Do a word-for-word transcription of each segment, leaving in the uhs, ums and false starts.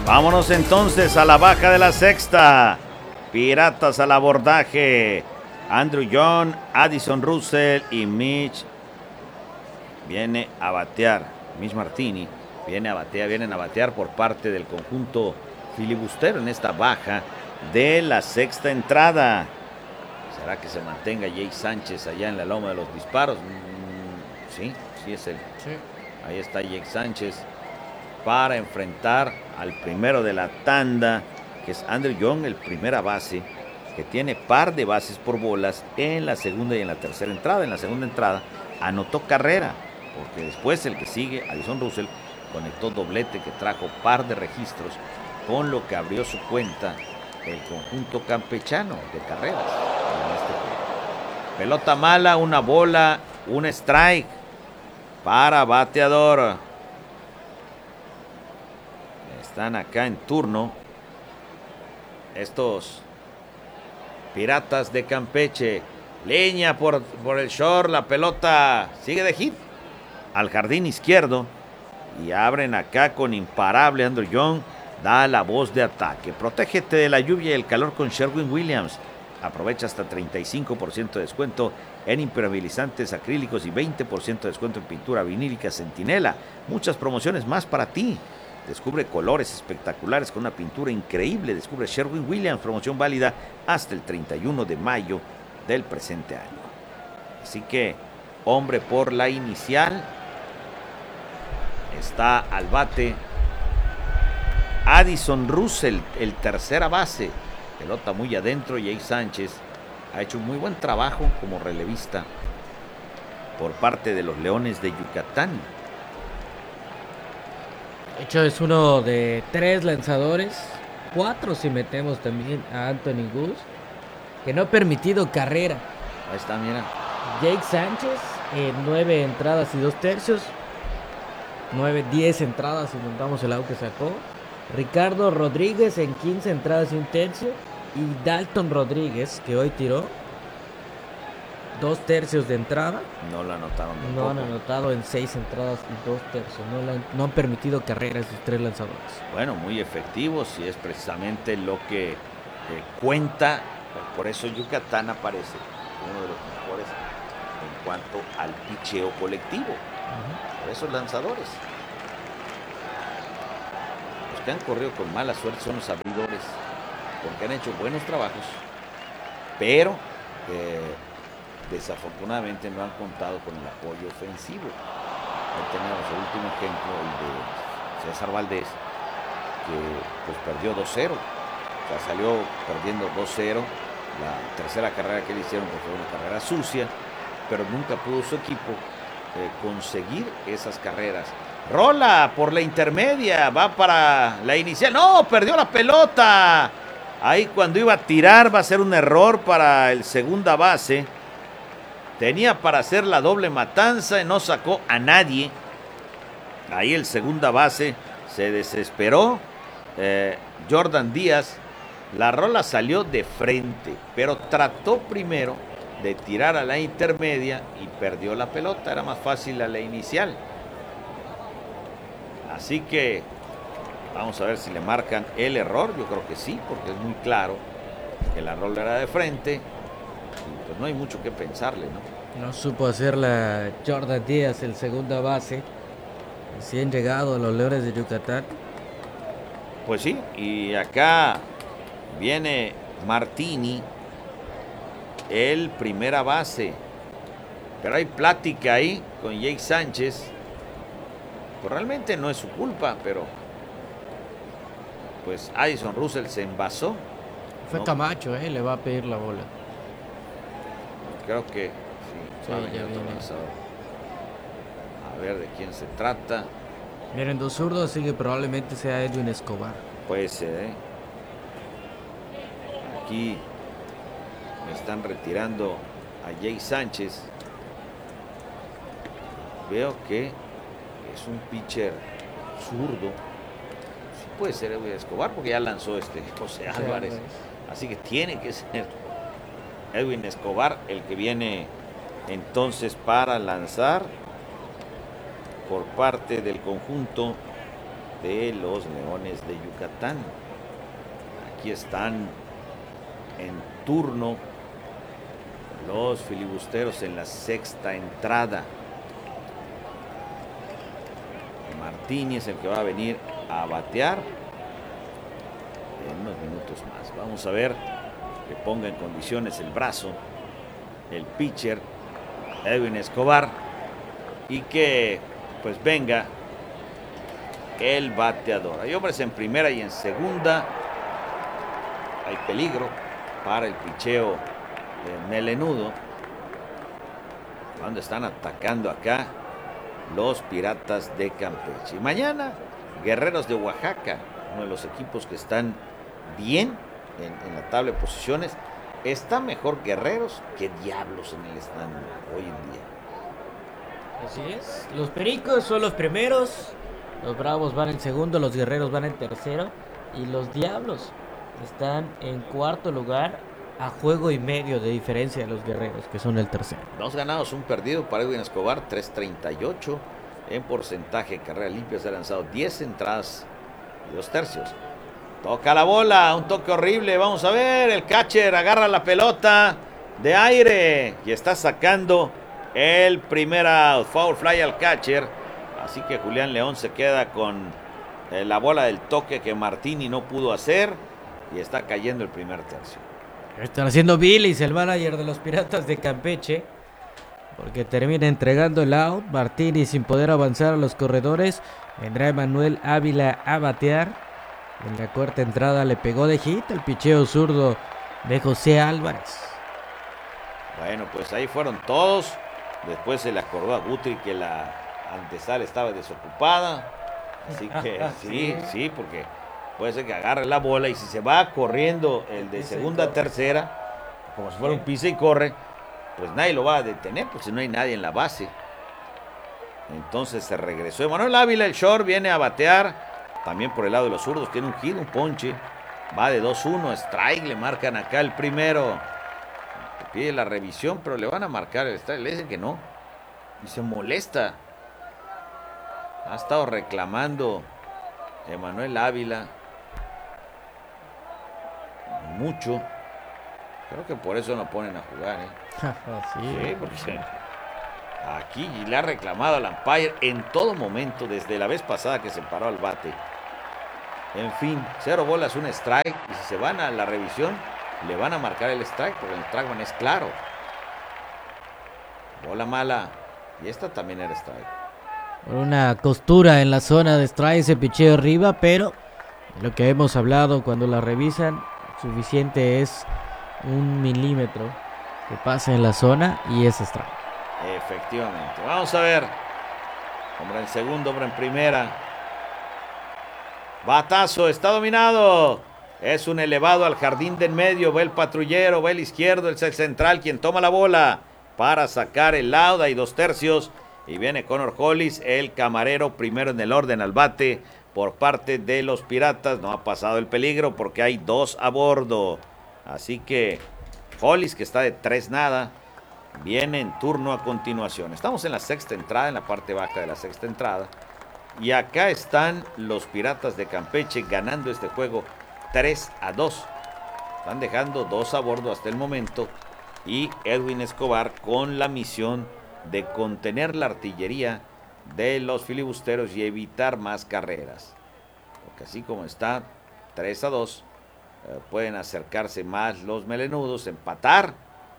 Vámonos entonces a la baja de la sexta. Piratas al abordaje. Andrew John, Addison Russell y Mitch viene a batear. Mitch Martini viene a batear, vienen a batear por parte del conjunto filibustero en esta baja de la sexta entrada. ¿Será que se mantenga Jake Sánchez allá en la loma de los disparos? Mm, sí, sí es él. Sí. Ahí está Jake Sánchez para enfrentar al primero de la tanda, que es Andrew Young, el primera base, que tiene par de bases por bolas en la segunda y en la tercera entrada. En la segunda entrada anotó carrera, porque después el que sigue, Addison Russell, conectó doblete que trajo par de registros, con lo que abrió su cuenta el conjunto campechano de carreras en este juego. Pelota mala, una bola, un strike para bateador. Están acá en turno estos Piratas de Campeche. Leña por, por el short, la pelota sigue de hit al jardín izquierdo y abren acá con imparable. Andrew Young da la voz de ataque. Protégete de la lluvia y el calor con Sherwin Williams. Aprovecha hasta treinta y cinco por ciento de descuento en impermeabilizantes acrílicos y veinte por ciento de descuento en pintura vinílica Centinela. Muchas promociones más para ti. Descubre colores espectaculares con una pintura increíble. Descubre Sherwin Williams, promoción válida hasta el treinta y uno de mayo del presente año. Así que, hombre por la inicial. Está al bate Addison Russell, el tercera base. Pelota muy adentro. Jake Sánchez ha hecho un muy buen trabajo como relevista por parte de los Leones de Yucatán. De hecho, es uno de tres lanzadores, cuatro si metemos también a Anthony Goose, que no ha permitido carrera. Ahí está, mira. Jake Sánchez en nueve entradas y dos tercios. nueve, diez entradas si montamos el out que sacó. Ricardo Rodríguez en quince entradas y un tercio. Y Dalton Rodríguez, que hoy tiró dos tercios de entrada. No lo anotaron. No han anotado en seis entradas y dos tercios. No, la, no han permitido carrera a sus tres lanzadores. Bueno, muy efectivos y es precisamente lo que eh, cuenta. Por eso Yucatán aparece uno de los mejores en cuanto al picheo colectivo. Uh-huh. Por esos lanzadores. Los que han corrido con mala suerte son los abridores, porque han hecho buenos trabajos, pero eh, desafortunadamente no han contado con el apoyo ofensivo. Ahí tenemos el último ejemplo, el de César Valdés, que pues perdió dos cero. O sea, salió perdiendo dos cero. La tercera carrera que le hicieron pues, fue una carrera sucia, pero nunca pudo su equipo eh, conseguir esas carreras. Rola por la intermedia, va para la inicial. ¡No! Perdió la pelota. Ahí cuando iba a tirar va a ser un error para el segunda base. Tenía para hacer la doble matanza y no sacó a nadie. Ahí el segunda base se desesperó. Eh, Jordan Díaz, la rola salió de frente, pero trató primero de tirar a la intermedia y perdió la pelota. Era más fácil a la inicial. Así que vamos a ver si le marcan el error. Yo creo que sí, porque es muy claro que la rola era de frente. Y pues no hay mucho que pensarle, ¿no? No supo hacer la Jordan Díaz, el segunda base. Recién llegado a los Leones de Yucatán. Pues sí, y acá viene Martini, el primera base. Pero hay plática ahí con Jake Sánchez. Pues realmente no es su culpa, pero pues Addison Russell se envasó. Fue ¿no? Camacho, eh, le va a pedir la bola. Creo que sí, sí ya viene. A ver de quién se trata. Miren, dos zurdos, así que probablemente sea Edwin Escobar. Puede ser, ¿eh? Aquí me están retirando a Jake Sánchez. Veo que es un pitcher zurdo. Sí puede ser Edwin Escobar porque ya lanzó este José Álvarez. Así que tiene que ser Edwin Escobar el que viene entonces para lanzar por parte del conjunto de los Leones de Yucatán. Aquí están en turno los filibusteros en la sexta entrada. Martínez, el que va a venir a batear en unos minutos más. Vamos a ver que ponga en condiciones el brazo el pitcher Edwin Escobar y que pues venga el bateador. Hay hombres en primera y en segunda. Hay peligro para el picheo de melenudo, cuando están atacando acá los Piratas de Campeche. Y mañana, Guerreros de Oaxaca, uno de los equipos que están bien en, en la tabla de posiciones. Está mejor Guerreros que Diablos en el stand hoy en día. Así es. Los Pericos son los primeros, los Bravos van en segundo, los Guerreros van en tercero y los Diablos están en cuarto lugar, a juego y medio de diferencia de los Guerreros, que son el tercero. Dos ganados, un perdido para Edwin Escobar, tres treinta y ocho en porcentaje de carreras limpias. Ha lanzado diez entradas y dos tercios. Toca la bola, un toque horrible. Vamos a ver, el catcher agarra la pelota de aire y está sacando el primer out. Foul fly al catcher. Así que Julián León se queda con eh, la bola del toque que Martini no pudo hacer y está cayendo el primer tercio. Están haciendo Billy, el manager de los Piratas de Campeche, porque termina entregando el out. Martini sin poder avanzar a los corredores. Vendrá Emanuel Ávila a batear. En la cuarta entrada le pegó de hit el picheo zurdo de José Álvarez. Bueno, pues ahí fueron todos. Después se le acordó a Guthrie que la antesala estaba desocupada. Así que sí, sí, porque puede ser que agarre la bola y si se va corriendo el de segunda a tercera, como si fuera un pisa y corre, pues nadie lo va a detener, pues si no hay nadie en la base. Entonces se regresó Emanuel Ávila, el short, viene a batear. También por el lado de los zurdos, tiene un hit, un ponche. Va de dos uno, strike, le marcan acá el primero. Pide la revisión, pero le van a marcar el strike. Le dicen que no. Y se molesta. Ha estado reclamando Emanuel Ávila mucho. Creo que por eso no ponen a jugar, ¿eh? sí, sí, porque aquí le ha reclamado al umpire en todo momento, desde la vez pasada que se paró al bate. En fin, cero bolas, un strike. Y si se van a la revisión, le van a marcar el strike, porque el strike es claro. Bola mala. Y esta también era strike. Una costura en la zona de strike, ese picheo arriba, pero lo que hemos hablado, cuando la revisan, suficiente es un milímetro que pasa en la zona y es strike. Efectivamente. Vamos a ver. Hombre en segundo, hombre en primera. Batazo, está dominado. Es un elevado al jardín de en medio. Va el patrullero, va el izquierdo, el central, quien toma la bola para sacar el lauda y dos tercios. Y viene Connor Hollis, el camarero, primero en el orden al bate por parte de los Piratas. No ha pasado el peligro porque hay dos a bordo. Así que Hollis, que está de tres nada, viene en turno a continuación. Estamos en la sexta entrada, en la parte baja de la sexta entrada. Y acá están los Piratas de Campeche ganando este juego tres a dos. Están dejando dos a bordo hasta el momento. Y Edwin Escobar con la misión de contener la artillería de los filibusteros y evitar más carreras. Porque así como está tres a dos, eh, pueden acercarse más los melenudos, empatar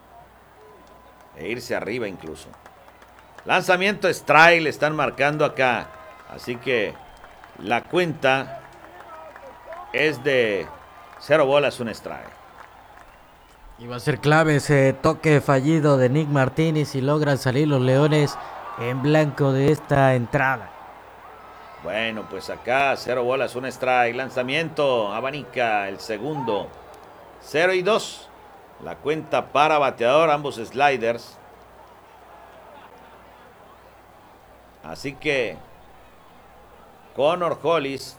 e irse arriba incluso. Lanzamiento strike, le están marcando acá. Así que la cuenta es de cero bolas, un strike. Y va a ser clave ese toque fallido de Nick Martínez y logran salir los Leones en blanco de esta entrada. Bueno, pues acá cero bolas, un strike. Lanzamiento, abanica el segundo. cero y dos. La cuenta para bateador, ambos sliders. Así que Connor Hollis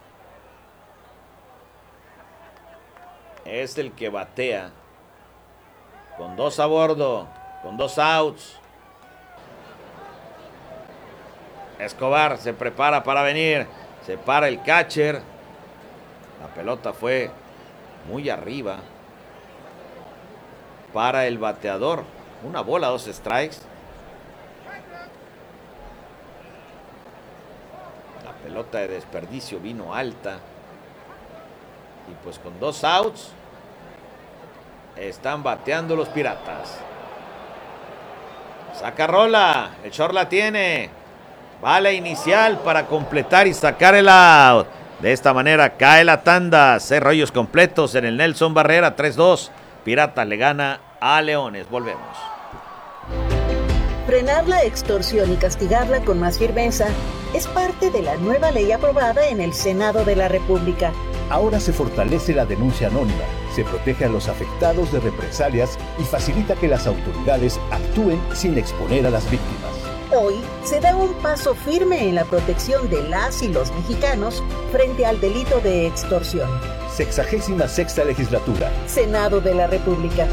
es el que batea con dos a bordo, con dos outs. Escobar se prepara para venir. Se para el catcher. La pelota fue muy arriba. Para el bateador. Una bola, dos strikes. La pelota de desperdicio vino alta. Y pues con dos outs están bateando los Piratas. Saca rola. El short la tiene. Vale inicial para completar y sacar el out. De esta manera cae la tanda. Seis rollos completos en el Nelson Barrera. tres dos. Piratas le gana a Leones. Volvemos. Frenar la extorsión y castigarla con más firmeza es parte de la nueva ley aprobada en el Senado de la República. Ahora se fortalece la denuncia anónima, se protege a los afectados de represalias y facilita que las autoridades actúen sin exponer a las víctimas. Hoy se da un paso firme en la protección de las y los mexicanos frente al delito de extorsión. Sexagésima sexta legislatura. Senado de la República.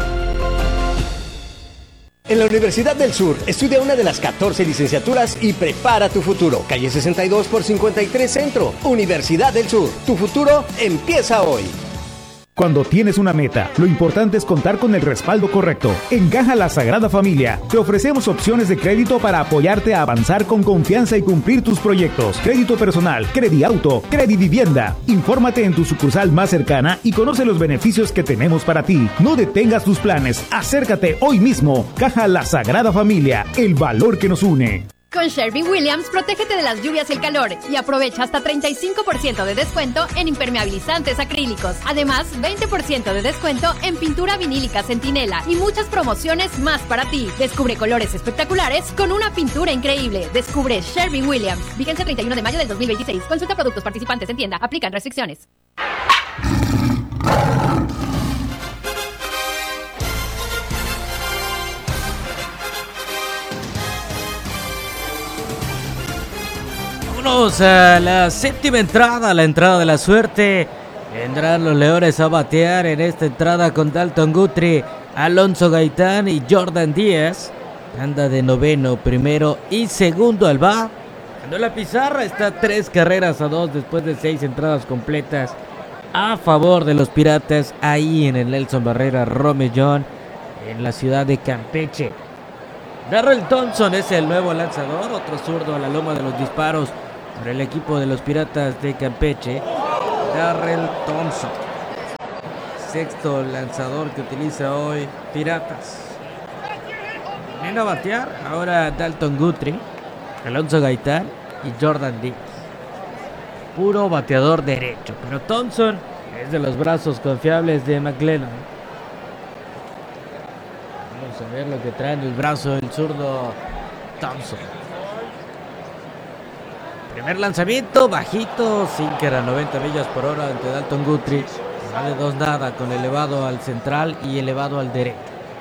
En la Universidad del Sur, estudia una de las catorce licenciaturas y prepara tu futuro. Calle sesenta y dos por cincuenta y tres Centro. Universidad del Sur. Tu futuro empieza hoy. Cuando tienes una meta, lo importante es contar con el respaldo correcto. En Caja La Sagrada Familia, te ofrecemos opciones de crédito para apoyarte a avanzar con confianza y cumplir tus proyectos. Crédito personal, Crediauto, Credivivienda. Infórmate en tu sucursal más cercana y conoce los beneficios que tenemos para ti. No detengas tus planes, acércate hoy mismo. Caja La Sagrada Familia, el valor que nos une. Con Sherwin-Williams, protégete de las lluvias y el calor y aprovecha hasta treinta y cinco por ciento de descuento en impermeabilizantes acrílicos. Además, veinte por ciento de descuento en pintura vinílica Centinela y muchas promociones más para ti. Descubre colores espectaculares con una pintura increíble. Descubre Sherwin-Williams. Vigencia treinta y uno de mayo del dos mil veintiséis. Consulta productos participantes en tienda. Aplican restricciones. Vámonos a la séptima entrada, la entrada de la suerte. Vendrán los Leones a batear en esta entrada con Dalton Guthrie, Alonso Gaitán y Jordan Díaz. Anda de noveno, primero y segundo al bat. Cuando la pizarra está tres carreras a dos después de seis entradas completas a favor de los Piratas ahí en el Nelson Barrera Romellón en la ciudad de Campeche. Darrell Thompson es el nuevo lanzador, otro zurdo a la loma de los disparos por el equipo de los Piratas de Campeche. Darrell Thompson, sexto lanzador que utiliza hoy Piratas. Viene a batear ahora Dalton Guthrie, Alonso Gaitán y Jordan Díaz. Puro bateador derecho, pero Thompson es de los brazos confiables de McLennan. Vamos a ver lo que trae en el brazo el zurdo Thompson. Primer lanzamiento, bajito, sinker a noventa millas por hora ante Dalton Guthrie. Vale dos nada con elevado al central y elevado al derecho.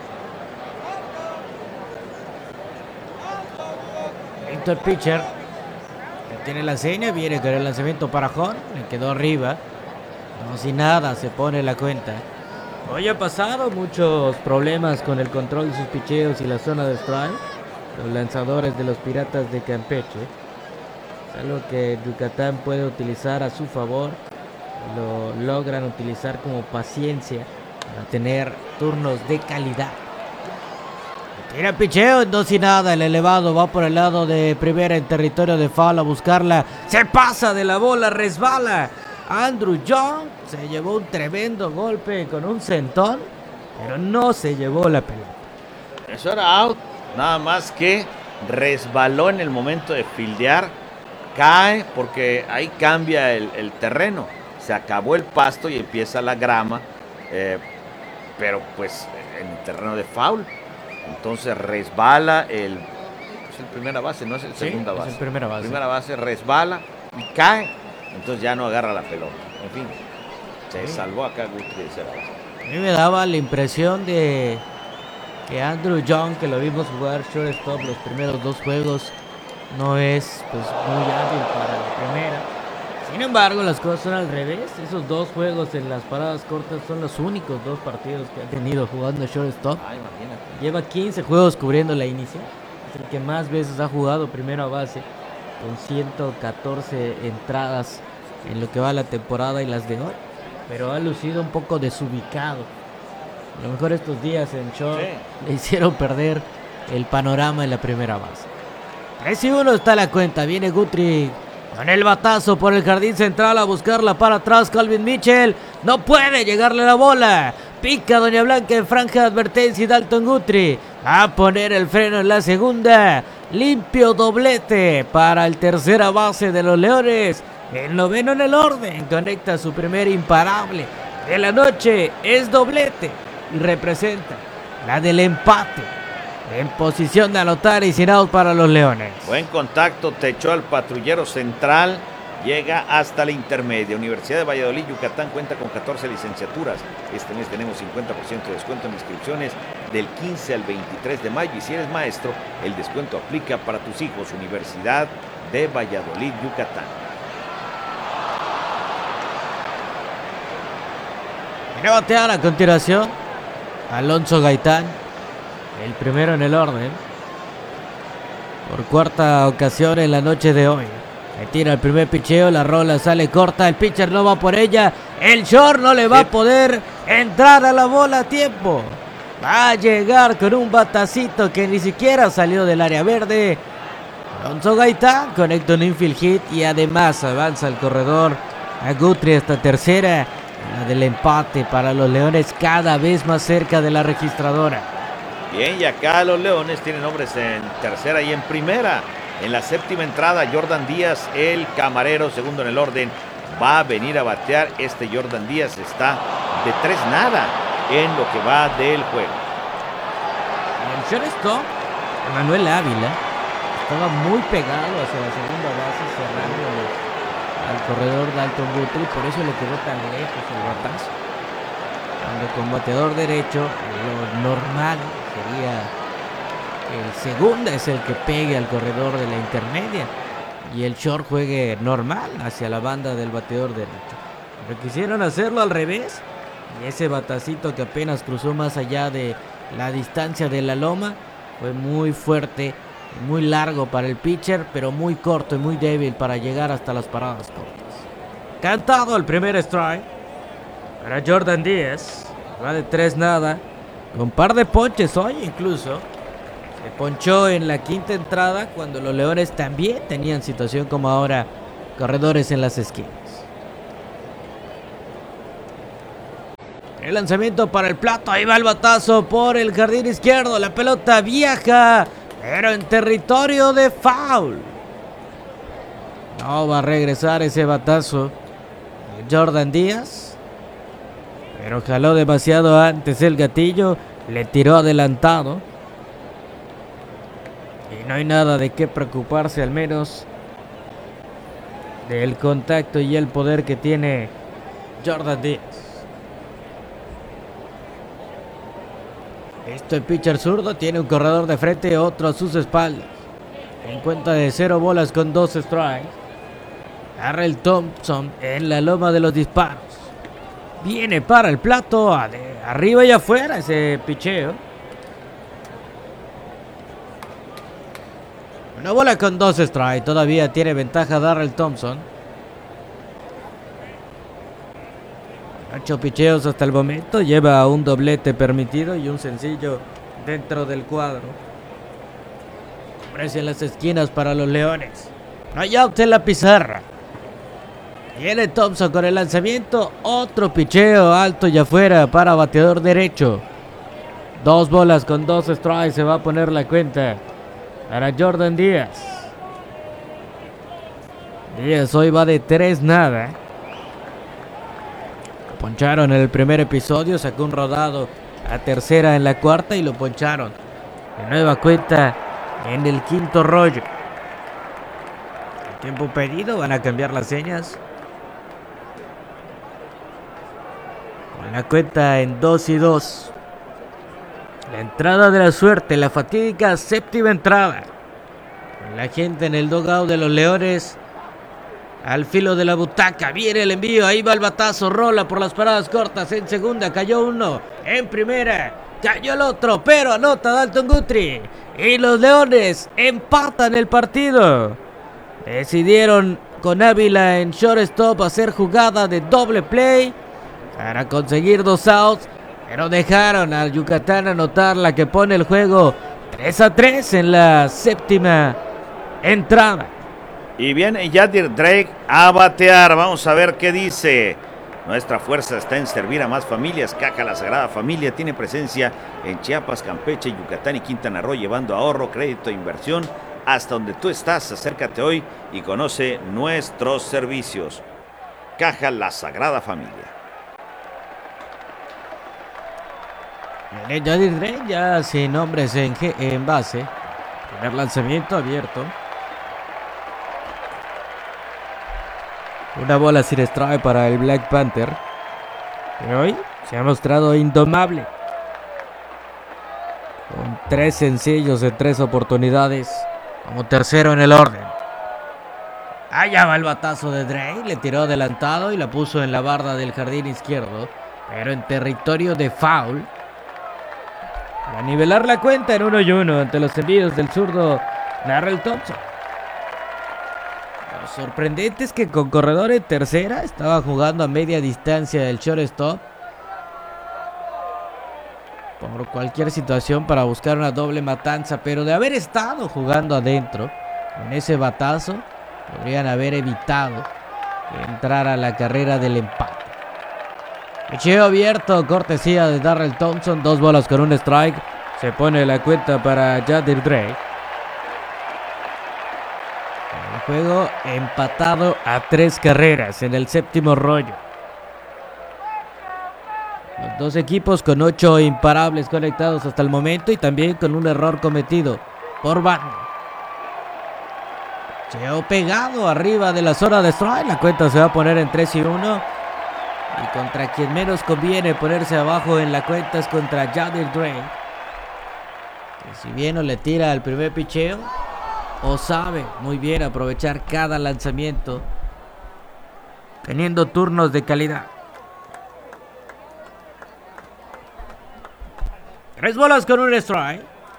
El pitcher que tiene la seña, viene con el lanzamiento para Jon, le quedó arriba. No, sin nada, se pone la cuenta. Hoy ha pasado muchos problemas con el control de sus picheos y la zona de strike. Los lanzadores de los Piratas de Campeche. Es algo que Yucatán puede utilizar a su favor. Lo logran utilizar como paciencia para tener turnos de calidad. Tira el picheo, dos y nada. El elevado va por el lado de primera en territorio de foul a buscarla. Se pasa de la bola, resbala. Andrew Young se llevó un tremendo golpe con un centón, pero no se llevó la pelota. Eso era out, nada más que resbaló en el momento de fildear, cae porque ahí cambia el, el terreno, se acabó el pasto y empieza la grama, eh, pero pues en el terreno de foul, entonces resbala el, es el primera base, no es el Sí, segunda es base, el primera base. primera base resbala y cae, entonces ya no agarra la pelota, en fin, se Sí. salvó acá Guthrie de esa base. A mí me daba la impresión de que Andrew Young, que lo vimos jugar shortstop los primeros dos juegos, no es pues muy hábil para la primera. Sin embargo, las cosas son al revés. Esos dos juegos en las paradas cortas son los únicos dos partidos que ha tenido jugando shortstop. Ah, imagínate. Lleva quince juegos cubriendo la inicial. Es el que más veces ha jugado primero a base con ciento catorce entradas en lo que va la temporada y las de hoy, pero ha lucido un poco desubicado. A lo mejor estos días en short sí. le hicieron perder el panorama en la primera base. tres y uno está la cuenta. Viene Guthrie con el batazo por el jardín central a buscarla para atrás. Calvin Mitchell no puede llegarle la bola. Pica Doña Blanca en franja de advertencia y Dalton Guthrie a poner el freno en la segunda. Limpio doblete para el tercera base de los Leones. El noveno en el orden. Conecta su primer imparable de la noche. Es doblete y representa la del empate. En posición de anotar y sin out para los Leones. Buen contacto, techó al patrullero central, llega hasta la intermedia. Universidad de Valladolid, Yucatán cuenta con catorce licenciaturas. Este mes tenemos cincuenta por ciento de descuento en inscripciones del quince al veintitrés de mayo. Y si eres maestro, el descuento aplica para tus hijos. Universidad de Valladolid, Yucatán. Viene a batear a continuación Alonso Gaitán. El primero en el orden. Por cuarta ocasión en la noche de hoy. Le tira el primer picheo, la rola sale corta, el pitcher no va por ella. El short no le va a poder entrar a la bola a tiempo. Va a llegar con un batacito que ni siquiera salió del área verde. Alonso Gaitán conecta un infield hit y además avanza el corredor a Guthrie hasta tercera. La del empate para los Leones cada vez más cerca de la registradora. Bien, y acá los Leones tienen hombres en tercera y en primera. En la séptima entrada, Jordan Díaz, el camarero, segundo en el orden, va a venir a batear. Este Jordan Díaz está de tres nada en lo que va del juego. El shortstop, Manuel Ávila, estaba muy pegado hacia la segunda base, cerrando al corredor Dalton Guthrie, por eso le quedó tan lejos el batazo. Cuando con bateador derecho, lo normal sería el segundo es el que pegue al corredor de la intermedia y el short juegue normal hacia la banda del bateador derecho. Pero quisieron hacerlo al revés y ese batacito que apenas cruzó más allá de la distancia de la loma fue muy fuerte, muy largo para el pitcher, pero muy corto y muy débil para llegar hasta las paradas cortas. Cantado el primer strike para Jordan Díaz. Va de tres nada. Con par de ponches hoy incluso. Se ponchó en la quinta entrada cuando los Leones también tenían situación como ahora. Corredores en las esquinas. El lanzamiento para el plato. Ahí va el batazo por el jardín izquierdo. La pelota viaja, pero en territorio de foul. No va a regresar ese batazo Jordan Díaz. Pero jaló demasiado antes el gatillo. Le tiró adelantado. Y no hay nada de qué preocuparse, al menos del contacto y el poder que tiene Jordan Díaz. Este pitcher zurdo tiene un corredor de frente, otro a sus espaldas. En cuenta de cero bolas con dos strikes. Darrell Thompson en la loma de los disparos. Viene para el plato, arriba y afuera ese picheo. Una bola con dos strikes, todavía tiene ventaja Darrell Thompson. Ocho picheos hasta el momento, lleva un doblete permitido y un sencillo dentro del cuadro. Aparece en las esquinas para los Leones. No hay out en la pizarra. Viene Thompson con el lanzamiento. Otro picheo alto y afuera para bateador derecho. Dos bolas con dos strikes. Se va a poner la cuenta para Jordan Díaz. Díaz hoy va de tres nada. Lo poncharon en el primer episodio. Sacó un rodado a tercera en la cuarta y lo poncharon. De nueva cuenta en el quinto rollo. El tiempo pedido. Van a cambiar las señas. La cuenta en dos y dos. La entrada de la suerte, la fatídica séptima entrada. La gente en el dugout de los Leones al filo de la butaca. Viene el envío, ahí va el batazo, rola por las paradas cortas. En segunda cayó uno, en primera cayó el otro, pero anota Dalton Guthrie y los Leones empatan el partido. Decidieron con Ávila en shortstop hacer jugada de doble play para conseguir dos outs, pero dejaron al Yucatán anotar la que pone el juego tres a tres en la séptima entrada. Y viene Yadir Drake a batear. Vamos a ver qué dice. Nuestra fuerza está en servir a más familias. Caja La Sagrada Familia tiene presencia en Chiapas, Campeche, Yucatán y Quintana Roo, llevando ahorro, crédito e inversión hasta donde tú estás. Acércate hoy y conoce nuestros servicios. Caja La Sagrada Familia. Viene Yadir Drake ya sin hombres en, G en base. Primer lanzamiento abierto. Una bola sin strike para el Black Panther, que hoy se ha mostrado indomable. Con tres sencillos en tres oportunidades, como tercero en el orden. Allá va el batazo de Drake, le tiró adelantado y la puso en la barda del jardín izquierdo, pero en territorio de foul. Para nivelar la cuenta en uno y uno ante los envíos del zurdo Darrell Thompson. Lo sorprendente es que con corredor en tercera estaba jugando a media distancia del shortstop por cualquier situación para buscar una doble matanza, pero de haber estado jugando adentro con ese batazo podrían haber evitado que entrara la carrera del empate. Picheo abierto, cortesía de Darrell Thompson, dos bolas con un strike. Se pone la cuenta para Yadir Drake. El juego empatado a tres carreras en el séptimo rollo. Los dos equipos con ocho imparables conectados hasta el momento y también con un error cometido por banda. Picheo pegado arriba de la zona de strike. La cuenta se va a poner en tres y uno. Y contra quien menos conviene ponerse abajo en la cuenta es contra Yadir Drake, que si bien no le tira al primer picheo, o sabe muy bien aprovechar cada lanzamiento, teniendo turnos de calidad. Tres bolas con un strike.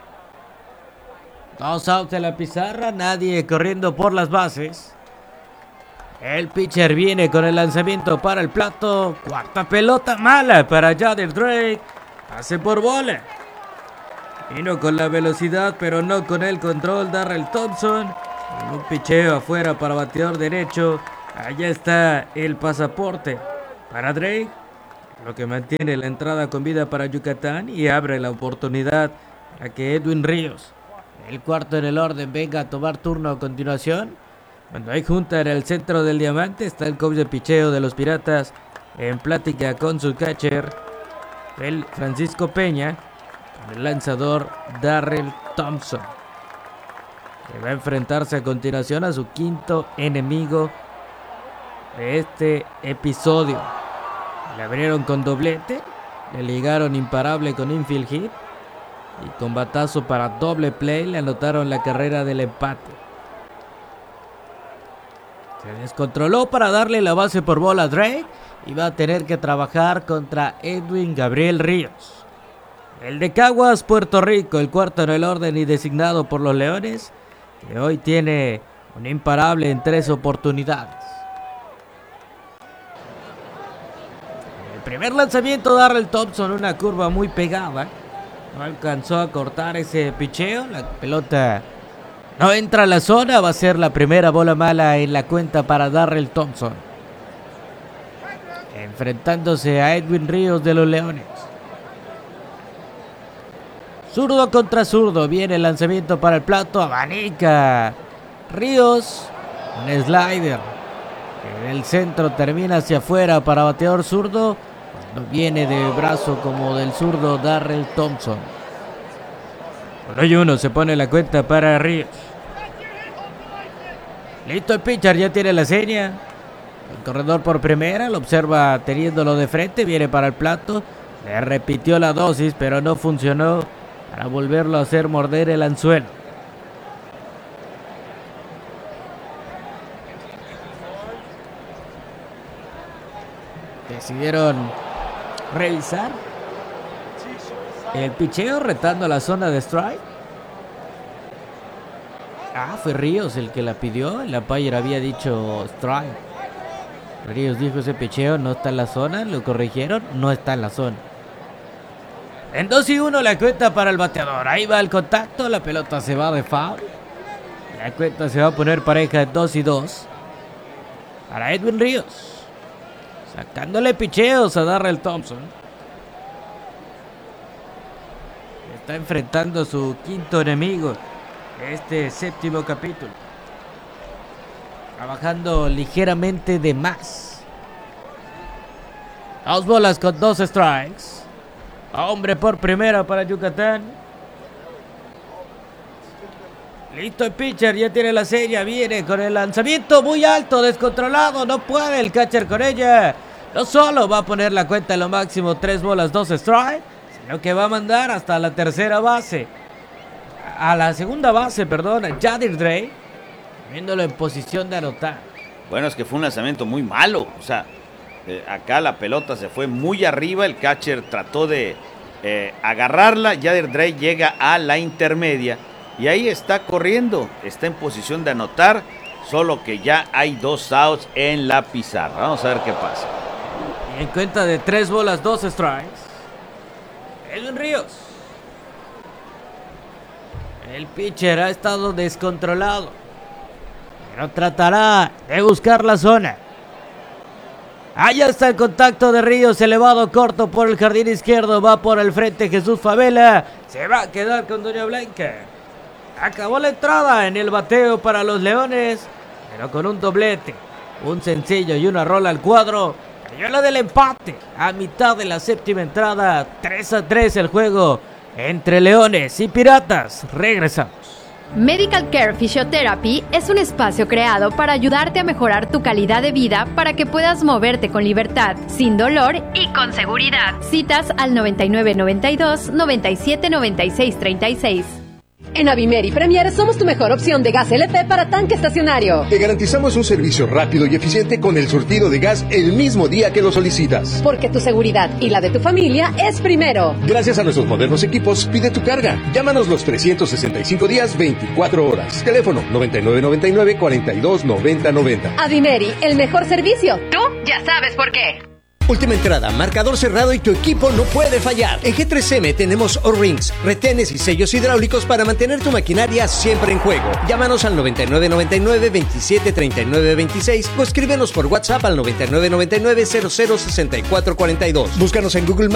Dos outs en la pizarra, nadie corriendo por las bases. El pitcher viene con el lanzamiento para el plato. Cuarta pelota mala para Yadir Drake. Pase por bola. Vino con la velocidad, pero no con el control. Darrell Thompson. Un picheo afuera para bateador derecho. Allá está el pasaporte para Drake, lo que mantiene la entrada con vida para Yucatán y abre la oportunidad para que Edwin Ríos, el cuarto en el orden, venga a tomar turno a continuación. Cuando hay junta en el centro del diamante, está el coach de picheo de los Piratas en plática con su catcher, el Francisco Peña, con el lanzador Darrell Thompson, que va a enfrentarse a continuación a su quinto enemigo de este episodio. Le abrieron con doblete, le ligaron imparable con infield hit y con batazo para doble play le anotaron la carrera del empate. Se descontroló para darle la base por bola a Drake y va a tener que trabajar contra Edwin Gabriel Ríos, el de Caguas, Puerto Rico, el cuarto en el orden y designado por los Leones, que hoy tiene un imparable en tres oportunidades. El primer lanzamiento, Darrell Thompson, una curva muy pegada, no alcanzó a cortar ese picheo, la pelota no entra a la zona, va a ser la primera bola mala en la cuenta para Darrell Thompson, enfrentándose a Edwin Ríos de los Leones. Zurdo contra zurdo, viene el lanzamiento para el plato, abanica Ríos, un slider en el centro, termina hacia afuera para bateador zurdo, cuando viene de brazo como del zurdo Darrell Thompson. uno y uno se pone la cuenta para Ríos. Listo el pitcher, ya tiene la seña. El corredor por primera, lo observa teniéndolo de frente, viene para el plato. Le repitió la dosis, pero no funcionó para volverlo a hacer morder el anzuelo. Decidieron revisar el picheo, retando la zona de strike. Ah, fue Ríos el que la pidió. El umpire había dicho strike. Ríos dijo ese picheo no está en la zona. Lo corrigieron, no está en la zona. En dos y uno la cuenta para el bateador. Ahí va el contacto, la pelota se va de foul. La cuenta se va a poner pareja de dos y dos. Para Edwin Ríos. Sacándole picheos a Darrell Thompson. Está enfrentando a su quinto enemigo. Este séptimo capítulo. Trabajando ligeramente de más. Dos bolas con dos strikes. Hombre por primera para Yucatán. Listo el pitcher, ya tiene la serie. Viene con el lanzamiento muy alto, descontrolado. No puede el catcher con ella. No solo va a poner la cuenta en lo máximo, tres bolas, dos strikes, sino que va a mandar hasta la tercera base. A la segunda base, perdón, a Yadir Drey, viéndolo en posición de anotar. Bueno, es que fue un lanzamiento muy malo. O sea, eh, acá la pelota se fue muy arriba. El catcher trató de eh, agarrarla. Yadir Drey llega a la intermedia. Y ahí está corriendo. Está en posición de anotar. Solo que ya hay dos outs en la pizarra. Vamos a ver qué pasa. Y en cuenta de tres bolas, dos strikes, Edwin Ríos. El pitcher ha estado descontrolado, pero tratará de buscar la zona. Allá está el contacto de Ríos, elevado corto por el jardín izquierdo. Va por el frente Jesús Favela. Se va a quedar con Doña Blanca. Acabó la entrada en el bateo para los Leones, pero con un doblete, un sencillo y una rola al cuadro. Cayó la del empate a mitad de la séptima entrada. tres a tres el juego entre Leones y Piratas. Regresamos. Medical Care Physiotherapy es un espacio creado para ayudarte a mejorar tu calidad de vida para que puedas moverte con libertad, sin dolor y con seguridad. Citas al noventa y nueve noventa y dos noventa y siete noventa y seis treinta y seis. En Avimeri Premier somos tu mejor opción de gas L P para tanque estacionario. Te garantizamos un servicio rápido y eficiente con el surtido de gas el mismo día que lo solicitas. Porque tu seguridad y la de tu familia es primero. Gracias a nuestros modernos equipos, pide tu carga. Llámanos los trescientos sesenta y cinco días, veinticuatro horas. Teléfono noventa y nueve noventa y nueve cuarenta y dos noventa noventa. Avimeri, el mejor servicio. Tú ya sabes por qué. Última entrada, marcador cerrado y tu equipo no puede fallar. En G tres M tenemos O-Rings, retenes y sellos hidráulicos para mantener tu maquinaria siempre en juego. Llámanos al noventa y nueve noventa y nueve veintisiete treinta y nueve veintiséis o escríbenos por WhatsApp al noventa y nueve noventa y nueve cero cero sesenta y cuatro cuarenta y dos. Búscanos en Google Maps